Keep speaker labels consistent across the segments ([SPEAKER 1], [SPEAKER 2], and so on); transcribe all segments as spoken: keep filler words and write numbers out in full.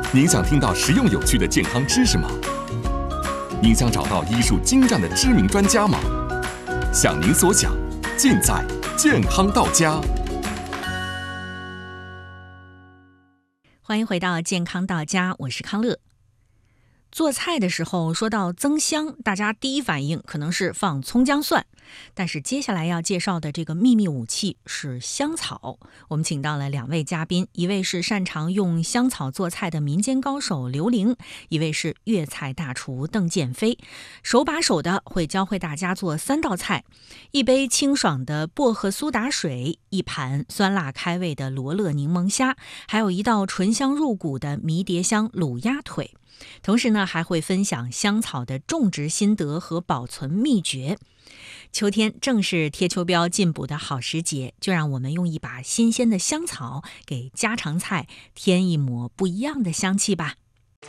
[SPEAKER 1] 您想听到实用有趣的健康知识吗？您想找到医术精湛的知名专家吗？想您所想，尽在健康到家。
[SPEAKER 2] 欢迎回到健康到家，我是康乐。做菜的时候说到增香，大家第一反应可能是放葱姜蒜，但是接下来要介绍的这个秘密武器是香草。我们请到了两位嘉宾，一位是擅长用香草做菜的民间高手刘玲，一位是粤菜大厨邓建飞，手把手的会教会大家做三道菜：一杯清爽的薄荷苏打水，一盘酸辣开胃的罗勒柠檬虾，还有一道醇香入骨的迷迭香卤鸭腿。同时呢，还会分享香草的种植心得和保存秘诀。秋天正是贴秋膘进补的好时节，就让我们用一把新鲜的香草给家常菜添一抹不一样的香气吧。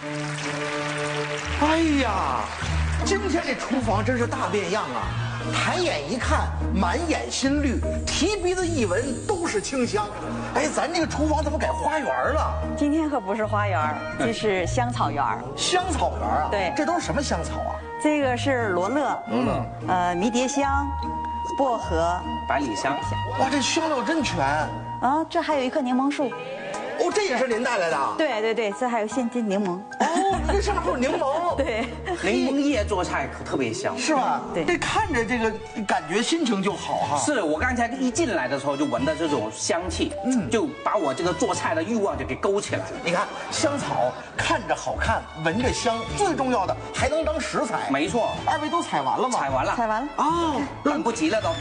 [SPEAKER 3] 哎呀，今天这厨房真是大变样啊！抬眼一看，满眼新绿，提鼻子一闻都是清香。哎，咱这个厨房怎么改花园了？
[SPEAKER 4] 今天可不是花园，这是香草园。
[SPEAKER 3] 香草园啊？
[SPEAKER 4] 对，
[SPEAKER 3] 这都是什么香草啊？
[SPEAKER 4] 这个是罗勒，
[SPEAKER 3] 嗯，
[SPEAKER 4] 呃，迷迭香、薄荷、
[SPEAKER 5] 百里香。
[SPEAKER 3] 哇，这香料真全
[SPEAKER 4] 啊！这还有一棵柠檬树。
[SPEAKER 3] 哦，这也是您带来的？
[SPEAKER 4] 对对对，这还有现金柠檬。
[SPEAKER 3] 哦，这上面还有柠檬。
[SPEAKER 4] 对，
[SPEAKER 5] 柠檬叶做菜可特别香，
[SPEAKER 3] 是吧？
[SPEAKER 4] 对，
[SPEAKER 3] 这看着这个感觉心情就好哈。
[SPEAKER 5] 是我刚才一进来的时候就闻到这种香气，嗯，就把我这个做菜的欲望就给勾起来了。
[SPEAKER 3] 你看，香草看着好看，闻着香，最重要的还能当食材。
[SPEAKER 5] 没错，
[SPEAKER 3] 二位都采完了吗？
[SPEAKER 5] 采完了，
[SPEAKER 4] 采完了。
[SPEAKER 3] 哦，
[SPEAKER 5] 等不及了都。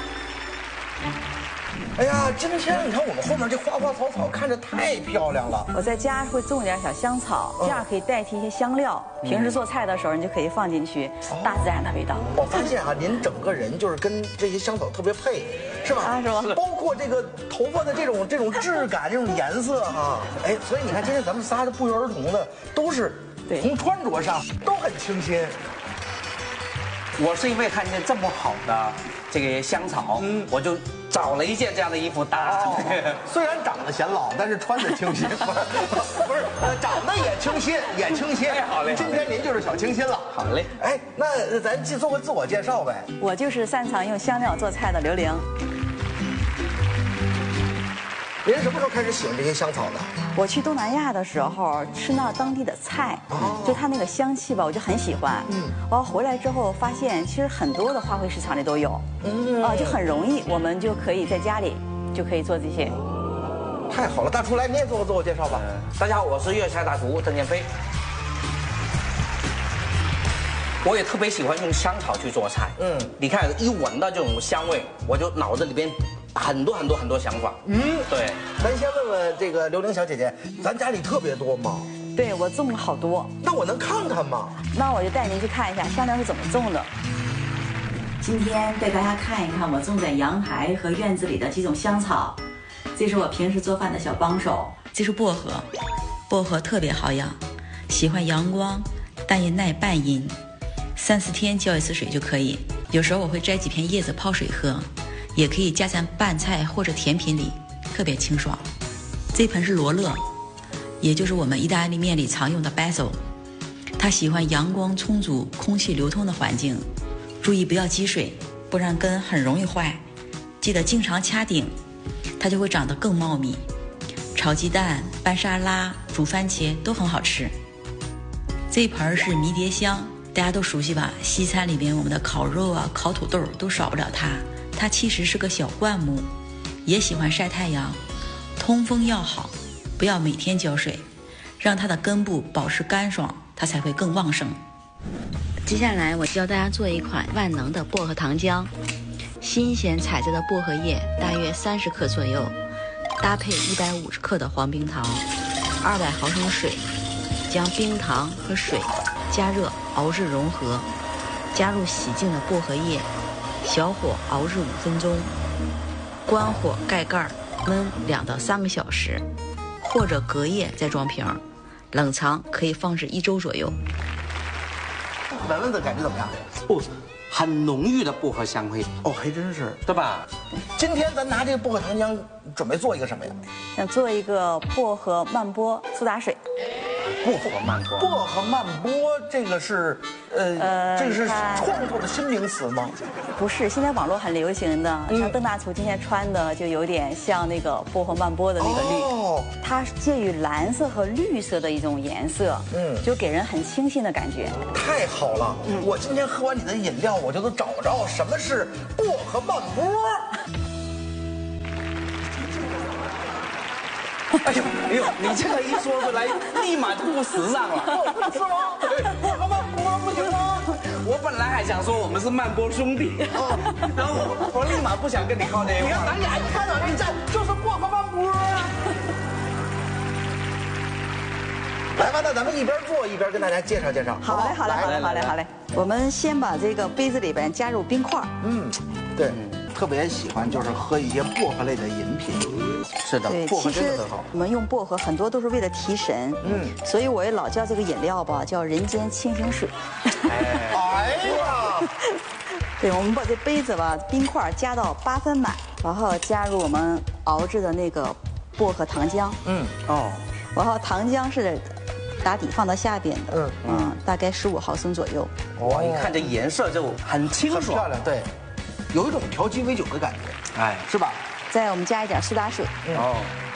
[SPEAKER 3] 哎呀，今天你看我们后面这花花草草看着太漂亮了。
[SPEAKER 4] 我在家会种点小香草，这样可以代替一些香料。平时做菜的时候，你就可以放进去，大自然的味道。
[SPEAKER 3] 我发现啊，您整个人就是跟这些香草特别配，是吧？
[SPEAKER 4] 啊，是吧？
[SPEAKER 3] 包括这个头发的这种这种质感、这种颜色哈。哎，所以你看今天咱们仨的不约而同的都是从穿着上都很清新。
[SPEAKER 5] 我是因为看见这么好的这个香草，嗯，我就找了一件这样的衣服搭。
[SPEAKER 3] 哦、虽然长得显老，但是穿的清新，不是不是，呃，长得也清新，也清新。
[SPEAKER 5] 哎，好嘞，
[SPEAKER 3] 今天您就是小清新了。
[SPEAKER 5] 好嘞。
[SPEAKER 3] 哎，那咱做个自我介绍呗。
[SPEAKER 4] 我就是擅长用香料做菜的刘玲。
[SPEAKER 3] 您什么时候开始喜欢这些香草的？
[SPEAKER 4] 我去东南亚的时候吃那当地的菜，哦、就它那个香气吧，我就很喜欢。嗯，完回来之后发现，其实很多的花卉市场里都有，嗯啊，就很容易，我们就可以在家里就可以做这些。
[SPEAKER 3] 太好了，大厨来，你也做个自我介绍吧。
[SPEAKER 5] 嗯、大家好，我是粤菜大厨邓建飞。我也特别喜欢用香草去做菜。嗯，你看一闻到这种香味，我就脑子里边很多很多很多想法。嗯，对。
[SPEAKER 3] 咱先问问这个刘玲小姐姐，咱家里特别多吗？
[SPEAKER 4] 对，我种了好多。
[SPEAKER 3] 那我能看看吗？
[SPEAKER 4] 那我就带您去看一下香料是怎么种的。今天带大家看一看我种在阳台和院子里的几种香草。这是我平时做饭的小帮手。这是薄荷，薄荷特别好养，喜欢阳光，但也耐半阴。三四天浇一次水就可以。有时候我会摘几片叶子泡水喝，也可以加在拌菜或者甜品里，特别清爽。这盆是罗勒，也就是我们意大利面里常用的 basil。它喜欢阳光充足、空气流通的环境，注意不要积水，不然根很容易坏。记得经常掐顶，它就会长得更茂密。炒鸡蛋、拌沙拉、煮番茄都很好吃。这盆是迷迭香。大家都熟悉吧？西餐里边我们的烤肉啊、烤土豆都少不了它。它其实是个小灌木，也喜欢晒太阳，通风要好，不要每天浇水，让它的根部保持干爽，它才会更旺盛。接下来我教大家做一款万能的薄荷糖浆。新鲜采摘的薄荷叶大约三十克左右，搭配一百五十克的黄冰糖，二百毫升水，将冰糖和水加热熬至融合，加入洗净的薄荷叶，小火熬至五分钟，关火盖盖焖两到三个小时，或者隔夜再装瓶，冷藏可以放置一周左右。
[SPEAKER 3] 闻闻的感觉怎么样？
[SPEAKER 5] 哦，很浓郁的薄荷香味。
[SPEAKER 3] 哦，还真是，
[SPEAKER 5] 对吧？
[SPEAKER 3] 今天咱拿这个薄荷糖浆准备做一个什么呀？
[SPEAKER 4] 想做一个薄荷慢波苏打水。
[SPEAKER 5] 薄荷慢波。
[SPEAKER 3] 薄荷慢波这个是呃，
[SPEAKER 4] 呃
[SPEAKER 3] 这个是
[SPEAKER 4] 你看
[SPEAKER 3] 创作的新名词吗？
[SPEAKER 4] 不是，现在网络很流行的，
[SPEAKER 3] 嗯
[SPEAKER 4] 像邓大厨今天穿的就有点像那个薄荷慢波的那个绿，
[SPEAKER 3] 哦，
[SPEAKER 4] 它是介于蓝色和绿色的一种颜色，
[SPEAKER 3] 嗯
[SPEAKER 4] 就给人很清新的感觉。
[SPEAKER 3] 太好了！我今天喝完你的饮料，我就能找着什么是薄荷慢波。
[SPEAKER 5] 哎呦哎呦，你这个一说出来，立马就不时尚了。
[SPEAKER 3] 是吗？薄荷慢波不行吗？
[SPEAKER 5] 我本来还想说我们是慢波兄弟，然后我我立马不想跟你靠这一
[SPEAKER 3] 你看
[SPEAKER 5] 块。
[SPEAKER 3] 咱俩一看到一站就是薄荷慢波啊！来吧，那咱们一边做一边跟大家介绍介绍。
[SPEAKER 4] 好嘞，好嘞，好嘞，好嘞，好嘞。我们先把这个杯子里边加入冰块。
[SPEAKER 3] 嗯，对，特别喜欢就是喝一些薄荷类的饮品。
[SPEAKER 5] 是的，
[SPEAKER 4] 对，
[SPEAKER 5] 薄荷
[SPEAKER 4] 其实
[SPEAKER 5] 真的很好。
[SPEAKER 4] 我们用薄荷很多都是为了提神，
[SPEAKER 3] 嗯
[SPEAKER 4] 嗯，所以我也老叫这个饮料吧叫人间清醒水。
[SPEAKER 3] 哎呀，
[SPEAKER 4] 对，我们把这杯子吧冰块加到八分满，然后加入我们熬制的那个薄荷糖浆，
[SPEAKER 3] 嗯，
[SPEAKER 5] 哦，
[SPEAKER 4] 然后糖浆是打底放到下边的，
[SPEAKER 3] 嗯
[SPEAKER 4] 嗯嗯，大概十五毫升左右。
[SPEAKER 5] 哇，一看这颜色就很清
[SPEAKER 3] 很漂
[SPEAKER 5] 爽。
[SPEAKER 3] 亮，对，有一种调鸡尾酒的感觉，
[SPEAKER 5] 哎，
[SPEAKER 3] 是吧？
[SPEAKER 4] 再我们加一点苏打水，
[SPEAKER 5] 哦，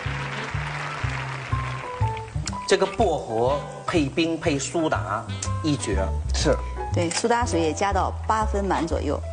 [SPEAKER 5] 这个薄荷配冰配苏打，一绝。
[SPEAKER 3] 是。
[SPEAKER 4] 对，苏打水也加到八分满左右，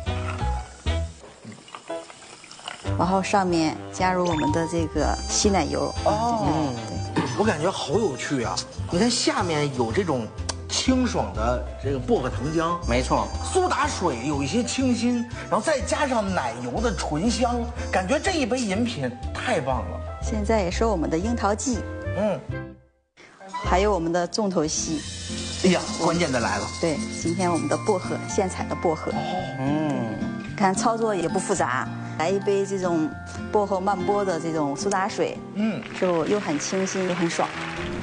[SPEAKER 4] 然后上面加入我们的这个稀奶油。
[SPEAKER 3] 哦
[SPEAKER 4] 对，
[SPEAKER 3] 我感觉好有趣啊！你看下面有这种清爽的这个薄荷糖浆，
[SPEAKER 5] 没错，
[SPEAKER 3] 苏打水有一些清新，然后再加上奶油的醇香，感觉这一杯饮品太棒了。
[SPEAKER 4] 现在也是我们的樱桃季，
[SPEAKER 3] 嗯，
[SPEAKER 4] 还有我们的重头戏。
[SPEAKER 3] 哎呀，关键的来了。
[SPEAKER 4] 对，今天我们的薄荷，现采的薄荷。
[SPEAKER 5] 嗯，
[SPEAKER 4] 看操作也不复杂，来一杯这种薄荷慢波的这种苏打水，
[SPEAKER 3] 嗯，
[SPEAKER 4] 就又很清新又很爽。